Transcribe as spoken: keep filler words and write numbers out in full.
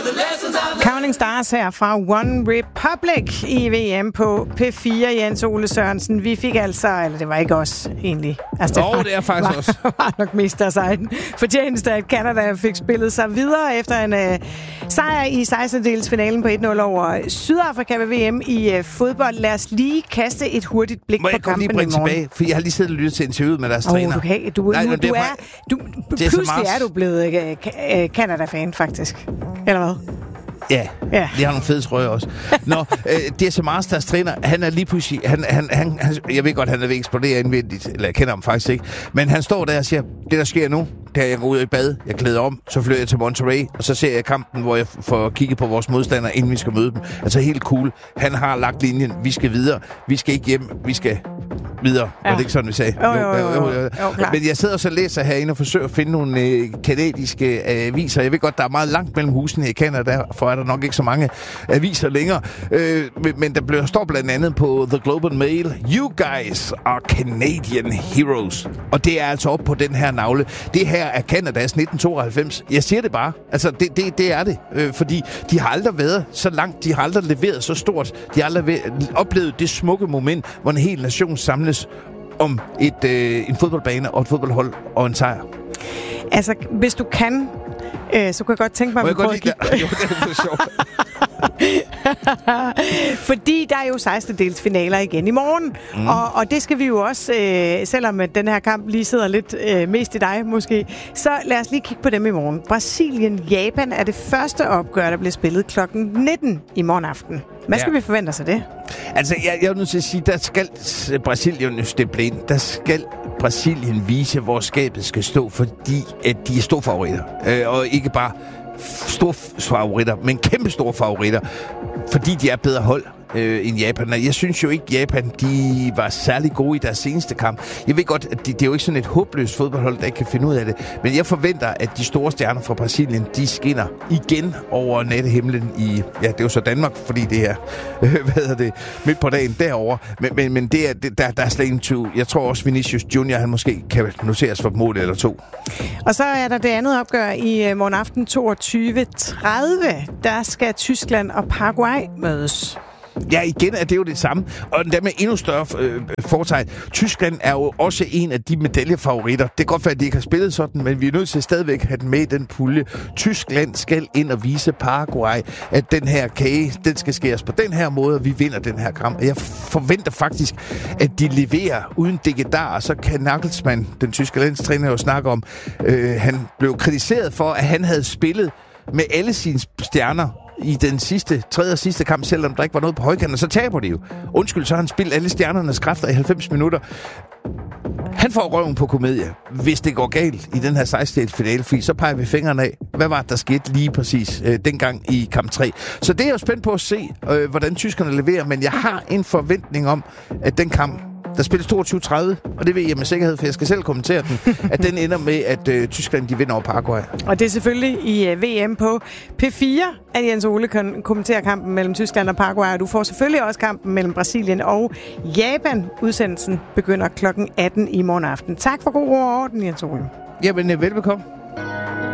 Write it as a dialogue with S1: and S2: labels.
S1: Counting Stars her fra One Republic i V M på P fire, Jens Ole Sørensen. Vi fik altså, eller det var ikke os egentlig. Altså,
S2: det, var, det er faktisk
S1: var,
S2: også.
S1: var nok mest deres egen fortjeneste, at Canada fik spillet sig videre efter en uh, sejr i sekstendedelsfinalen på et nul over Sydafrika ved V M i uh, fodbold. Lad os lige kaste et hurtigt blik
S2: Må
S1: på kampen i morgen.
S2: Må jeg godt lige bringe tilbage, for jeg har lige siddet og lyttet til interviewet med deres
S1: oh,
S2: træner.
S1: Du kan, du, Nej, nu, du er, du, pludselig er, er du blevet uh, Canada-fan, faktisk. Eller hvad?
S2: Ja, ja, de har nogle fede trøjer også. Nå, øh, D S M deres træner, han er lige pludselig, han, han, han, han, jeg ved godt, han er ved at eksplodere indvendigt, eller jeg kender ham faktisk ikke, men han står der og siger, det der sker nu, det er, jeg går ud i bad, jeg klæder om, så flytter jeg til Monterrey, og så ser jeg kampen, hvor jeg får kigget på vores modstandere, inden vi skal møde dem. Altså helt cool. Han har lagt linjen, vi skal videre, vi skal ikke hjem, vi skal videre. Ja. Var det ikke sådan, vi sagde?
S1: Jo, jo, jo, jo, jo, jo.
S2: Men jeg sidder og så læser herinde og forsøger at finde nogle øh, kanadiske øh, aviser. Jeg ved godt, der er meget langt mellem husene i Canada, derfor er der nok ikke så mange aviser længere. Øh, men der bliver, står blandt andet på The Globe and Mail, You guys are Canadian heroes. Og det er altså op på den her navle. Det her er Canadas nitten tooghalvfems. Jeg siger det bare. Altså, det, det, det er det. Øh, fordi de har aldrig været så langt. De har aldrig leveret så stort. De har aldrig oplevet det smukke moment, hvor en hel nation samles om et, øh, en fodboldbane og et fodboldhold og en sejr.
S1: Altså, hvis du kan, øh, så kunne jeg godt tænke mig...
S2: Må jeg godt lide det? Jo, det er for sjovt.
S1: Fordi der er jo sekstendedelsfinaler igen i morgen. Mm. Og, og det skal vi jo også, øh, selvom den her kamp lige sidder lidt øh, mest i dig måske, så lad os lige kigge på dem i morgen. Brasilien-Japan er det første opgør, der bliver spillet klokken nitten i morgen aften. Hvad skal ja. vi forvente os af det?
S2: Altså, jeg, jeg er nødt til at sige, der skal Brasilien stippe ind. Der skal Brasilien vise, hvor skabet skal stå, fordi at de er store favoritter. Øh, og ikke bare store favoritter, men kæmpe store favoritter, fordi de er bedre hold øh, end Japan. Jeg synes jo ikke, Japan de var særlig gode i deres seneste kamp. Jeg ved godt, at de, det er jo ikke sådan et håbløst fodboldhold, der ikke kan finde ud af det, men jeg forventer, at de store stjerner fra Brasilien, de skinner igen over nattehimlen i, ja, det er jo så Danmark, fordi det er, øh, hvad hedder det, midt på dagen derovre, men, men, men det er, det, der, der er slet ingen tvivl. Jeg tror også, Vinicius Junior, han måske kan noteres for et mål eller to.
S1: Og så er der det andet opgør i morgen aften toogtyve tredive. Der skal Tyskland og Paraguay mødes.
S2: Ja, igen er det jo det samme. Og endda med endnu større øh, foretegn. Tyskland er jo også en af de medaljefavoritter. Det kan godt være, at de ikke har spillet sådan, men vi er nødt til at stadigvæk have den med i den pulje. Tyskland skal ind og vise Paraguay, at den her kage, den skal skæres på den her måde, og vi vinder den her kamp. Og jeg forventer faktisk, at de leverer uden digedar. Så kan Nagelsmann, den tyske landstræner, jo snakke om, øh, han blev kritiseret for, at han havde spillet med alle sine stjerner i den sidste, tredje og sidste kamp, selvom der ikke var noget på højkanten, så taber de jo. Undskyld, så har han spillet alle stjernernes kræfter i halvfems minutter. Han får røven på komedie, hvis det går galt i den her sekstendedelsfinale, fordi så peger vi fingrene af, hvad var det, der skete lige præcis øh, dengang i kamp tre. Så det er jo spændt på at se, øh, hvordan tyskerne leverer, men jeg har en forventning om, at den kamp, der spilles toogtyve tredive, og det ved jeg med sikkerhed, for jeg skal selv kommentere den, at den ender med, at øh, Tyskland de vinder over Paraguay. Og
S1: det er selvfølgelig i uh, V M på P fire, at Jens Ole kan kommentere kampen mellem Tyskland og Paraguay, og du får selvfølgelig også kampen mellem Brasilien og Japan. Udsendelsen begynder klokken atten i morgen aften. Tak for god ro og orden, Jens Ole.
S2: Jamen, velbekomme.